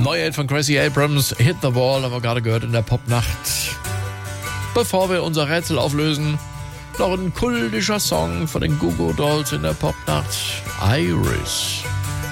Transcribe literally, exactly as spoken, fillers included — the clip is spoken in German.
Neuheit von Gracie Abrams, Hit the Wall, haben wir gerade gehört in der Popnacht. Bevor wir unser Rätsel auflösen, noch ein kultischer Song von den Goo Goo Dolls in der Popnacht, Iris.